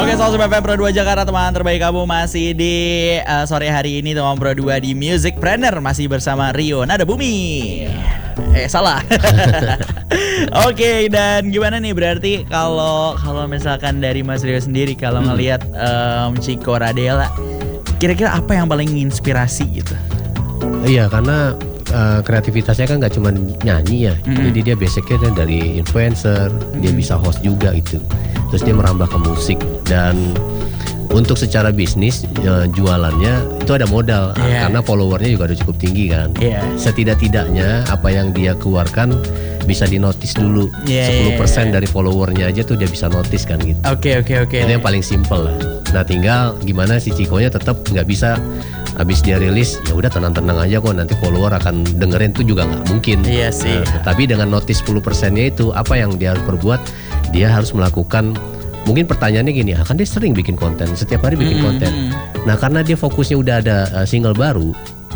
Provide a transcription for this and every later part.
Oke, Sobat FM Pro 2 Jakarta, teman terbaik kamu masih di sore hari ini teman Pro 2 di Musicpreneur masih bersama Rio Nada Bumi. Salah. Oke, dan gimana nih berarti kalau misalkan dari Mas Rio sendiri kalau ngelihat Chico Radela, kira-kira apa yang paling menginspirasi gitu? Iya, karena kreativitasnya kan nggak cuma nyanyi ya, jadi dia basicnya dari influencer, dia bisa host juga gitu. Terus dia merambah ke musik dan untuk secara bisnis jualannya itu ada modal karena followernya juga udah cukup tinggi kan. Setidak-tidaknya apa yang dia keluarkan bisa dinotis dulu. 10% dari followernya aja tuh dia bisa notice kan gitu. Oke. Itu yang paling simple lah. Nah tinggal gimana si Chico-nya tetap nggak bisa habis dia rilis ya udah tenang-tenang aja kok, nanti follower akan dengerin tuh juga nggak mungkin. Iya sih. Tapi dengan notice 10%-nya itu apa yang dia harus perbuat? Dia harus melakukan, mungkin pertanyaannya gini, kan dia sering bikin konten, setiap hari bikin konten. Nah karena dia fokusnya udah ada single baru,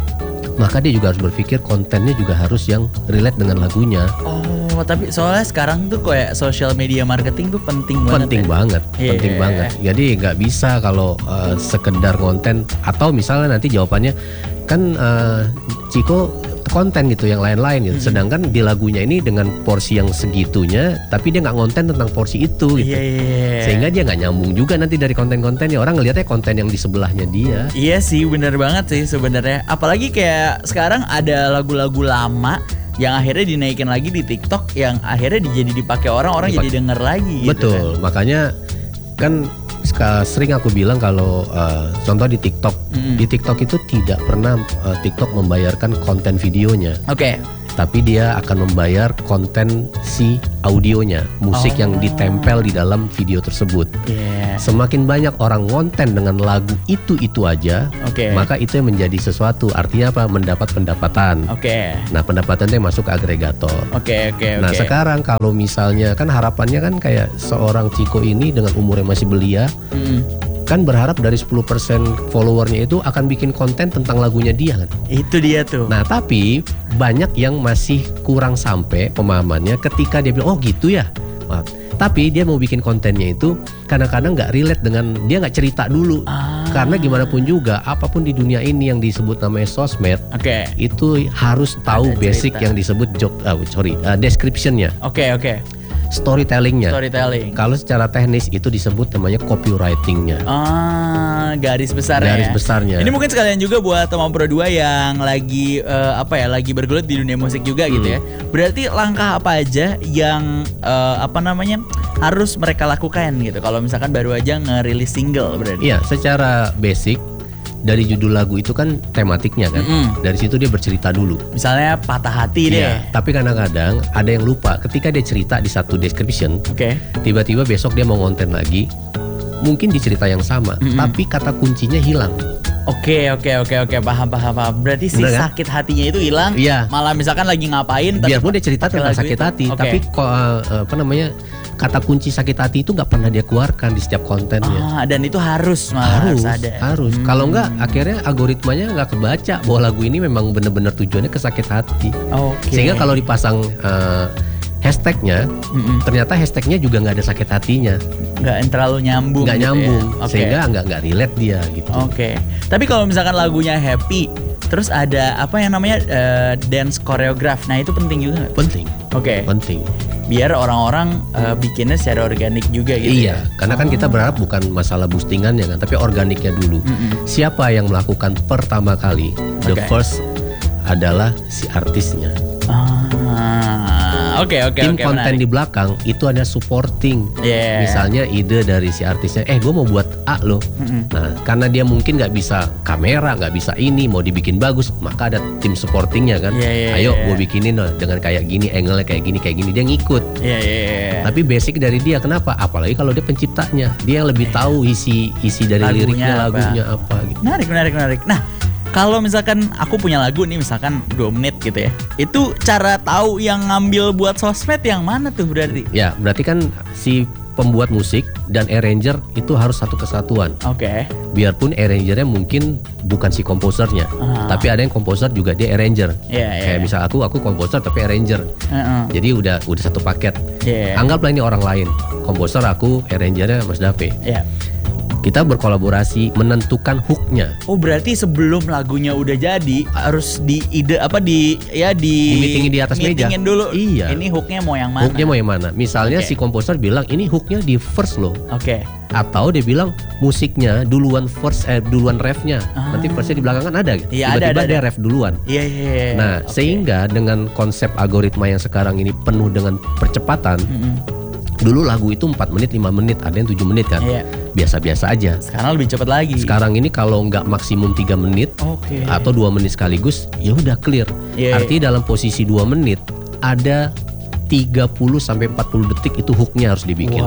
maka dia juga harus berpikir kontennya juga harus yang relate dengan lagunya. Oh, tapi soalnya sekarang tuh kayak social media marketing tuh penting banget. Penting banget. Jadi nggak bisa kalau sekedar konten, atau misalnya nanti jawabannya kan Chico konten gitu yang lain-lain gitu. Sedangkan di lagunya ini dengan porsi yang segitunya, tapi dia nggak konten tentang porsi itu gitu. Sehingga dia nggak nyambung juga nanti dari konten-kontennya. Orang ngelihatnya konten yang di sebelahnya dia. Iya sih, benar banget sih sebenarnya. Apalagi kayak sekarang ada lagu-lagu lama yang akhirnya dinaikin lagi di TikTok, yang akhirnya jadi dipakai orang jadi denger lagi gitu. Betul, kan. Makanya kan sering aku bilang kalau contoh di TikTok, di TikTok itu tidak pernah TikTok membayarkan konten videonya. Tapi dia akan membayar konten si audionya, musik yang ditempel di dalam video tersebut. Semakin banyak orang konten dengan lagu itu aja, maka itu yang menjadi sesuatu. Artinya apa? Mendapat pendapatan. Nah pendapatan itu yang masuk ke agregator. Nah sekarang kalau misalnya kan harapannya kan kayak seorang Chico ini dengan umur yang masih belia, kan berharap dari 10% followernya itu akan bikin konten tentang lagunya dia kan. Itu dia tuh. Nah tapi banyak yang masih kurang sampai pemahamannya ketika dia bilang oh gitu ya. Tapi dia mau bikin kontennya itu kadang-kadang nggak relate dengan, dia nggak cerita dulu. Karena gimana pun juga apapun di dunia ini yang disebut namanya sosmed, itu harus tahu basic yang disebut description-nya. Storytelling-nya. Kalau secara teknis itu disebut namanya copywriting-nya. Garis besar Garis besarnya. Ini mungkin sekalian juga buat teman Pro 2 yang lagi lagi bergelut di dunia musik juga gitu ya. Berarti langkah apa aja yang harus mereka lakukan gitu kalau misalkan baru aja ngerilis single berarti. Iya, secara basic dari judul lagu itu kan tematiknya kan. Dari situ dia bercerita dulu. Misalnya patah hati deh. Tapi kadang-kadang ada yang lupa ketika dia cerita di satu description. Tiba-tiba besok dia mau ngonten lagi. Mungkin di cerita yang sama, tapi kata kuncinya hilang. Oke, paham. Berarti si sakit hatinya itu hilang. Malah misalkan lagi ngapain, biarpun dia cerita tentang sakit hati, tapi kata kunci sakit hati itu nggak pernah dia keluarkan di setiap kontennya. Dan itu harus ada. Harus. Kalau nggak, akhirnya algoritmanya nggak kebaca bahwa lagu ini memang benar-benar tujuannya ke sakit hati. Sehingga kalau dipasang hashtagnya, ternyata hashtagnya juga nggak ada sakit hatinya. Nggak terlalu nyambung. Nggak nyambung. Sehingga nggak relate dia gitu. Tapi kalau misalkan lagunya happy, terus ada apa yang namanya dance choreograph, nah itu penting juga. Penting. Penting. Biar orang-orang bikinnya secara organik juga gitu. Iya, karena kan kita berharap bukan masalah boostingannya kan, tapi organiknya dulu. Siapa yang melakukan pertama kali? The first adalah si artisnya. Tim konten di belakang itu ada supporting. Misalnya ide dari si artisnya, gue mau buat A loh. Nah, karena dia mungkin nggak bisa kamera, nggak bisa ini, mau dibikin bagus, maka ada tim supportingnya kan. Ayo, gue bikinin loh dengan kayak gini, angle-nya kayak gini, dia ngikut. Tapi basic dari dia, kenapa? Apalagi kalau dia penciptanya, dia yang lebih tahu isi dari liriknya, lagunya apa gitu. Menarik. Nah, kalau misalkan aku punya lagu nih misalkan 2 menit gitu ya, itu cara tahu yang ngambil buat sosmed yang mana tuh berarti? Ya berarti kan si pembuat musik dan arranger itu harus satu kesatuan. Biarpun arrangernya mungkin bukan si komposernya, tapi ada yang komposer juga dia arranger. Kayak misal aku komposer tapi arranger. Jadi udah satu paket. Anggaplah ini orang lain, komposer aku, arrangernya Mas Dape. Kita berkolaborasi menentukan hooknya. Oh berarti sebelum lagunya udah jadi harus di meetingin di atas meja dulu. Iya. Ini hooknya mau yang mana? Hooknya mau yang mana? Misalnya si komposer bilang ini hooknya di verse loh. Oke. Atau dia bilang musiknya duluan verse, duluan refnya. Nanti verse-nya di belakang kan ada. Iya, tiba-tiba ada. dia ref duluan. Iya. Nah sehingga dengan konsep algoritma yang sekarang ini penuh dengan percepatan. Dulu lagu itu 4 menit, 5 menit, ada yang 7 menit kan. Biasa-biasa aja. Sekarang lebih cepat lagi. Sekarang ini kalau nggak maksimum 3 menit atau 2 menit sekaligus, ya udah clear. Artinya dalam posisi 2 menit ada 30 sampai 40 detik itu hooknya harus dibikin.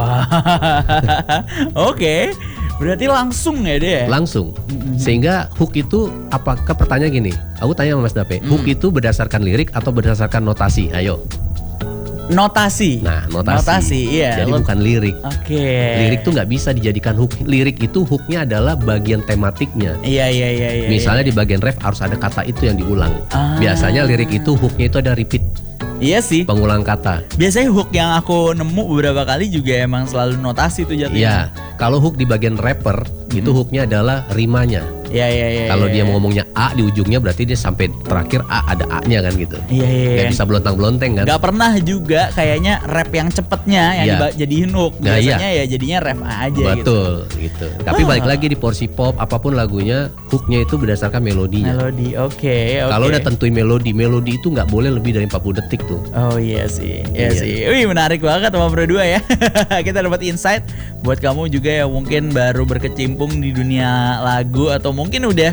Oke. Berarti langsung ya dia? Langsung. Sehingga hook itu, apakah pertanyaan gini, aku tanya sama Mas Dape, hook itu berdasarkan lirik atau berdasarkan notasi? Ayo. Notasi. Nah, notasi. Iya. Jadi bukan lirik. Oke. Lirik tuh nggak bisa dijadikan hook. Lirik itu hooknya adalah bagian tematiknya. Iya. Misalnya di bagian ref harus ada kata itu yang diulang. Biasanya lirik itu hooknya itu ada repeat. Iya sih. Pengulang kata. Biasanya hook yang aku nemu beberapa kali juga emang selalu notasi tuh jatuhnya. Iya. Kalau hook di bagian rapper itu hooknya adalah rimanya. Iya. Kalau dia ngomongnya A di ujungnya berarti dia sampai terakhir A ada A-nya kan gitu. Iya. Gak bisa belontang-belonteng kan. Gak pernah juga kayaknya rap yang cepetnya yang jadiin hook. Biasanya ya jadinya rap aja. Betul gitu. Tapi balik lagi di porsi pop apapun lagunya, hooknya itu berdasarkan melodinya. Melodi, oke. Kalau udah tentuin melodi itu nggak boleh lebih dari 40 detik tuh. Oh iya sih. Wih menarik banget sama berdua ya. Kita dapat insight buat kamu juga yang mungkin baru berkecimpung di dunia lagu atau mungkin udah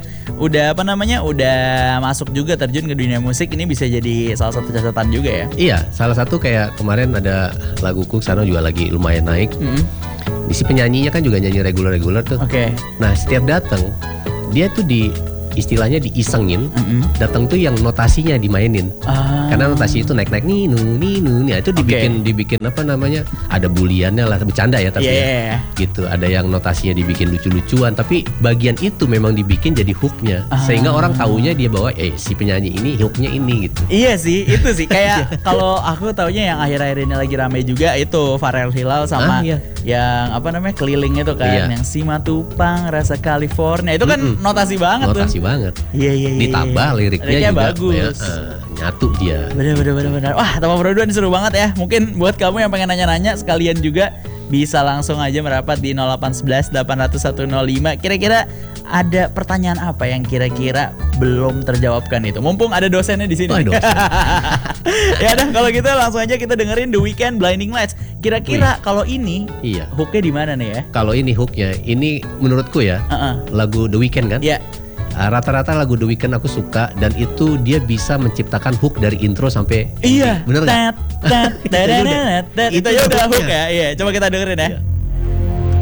masuk juga terjun ke dunia musik, ini bisa jadi salah satu catatan juga ya. Iya, salah satu kayak kemarin ada laguku sekarang juga lagi lumayan naik. Si penyanyinya kan juga nyanyi reguler tuh. Nah setiap datang dia tuh istilahnya diisengin, datang tuh yang notasinya dimainin. Karena notasi itu naik ninu, ya itu dibikin apa namanya, ada buliannya lah, bercanda ya tapi gitu. Ada yang notasinya dibikin lucu-lucuan, tapi bagian itu memang dibikin jadi hooknya, sehingga orang taunya dia bahwa si penyanyi ini hooknya ini gitu. Iya sih, itu sih kayak kalau aku taunya yang akhir-akhir ini lagi rame juga itu Pharrell Hilal sama yang apa namanya keliling itu kan, yang Simatupang rasa California itu kan notasi banget tuh. Banget. Iya. Ditambah liriknya juga bagus. Nyatu dia. Bener. Wah, Teman Berdua ini seru banget ya. Mungkin buat kamu yang pengen nanya-nanya sekalian juga bisa langsung aja merapat di 0811 800 105. Kira-kira ada pertanyaan apa yang kira-kira belum terjawabkan itu? Mumpung ada dosennya di sini. Ya udah kalau gitu langsung aja kita dengerin The Weeknd Blinding Lights. Kira-kira kalau ini hooknya di mana nih ya? Kalau ini hooknya, ini menurutku ya lagu The Weeknd kan? Iya. Rata-rata lagu The Weeknd aku suka dan itu dia bisa menciptakan hook dari intro sampai bener nggak? Itu aja udah hook ya. Iya, coba kita dengerin ya.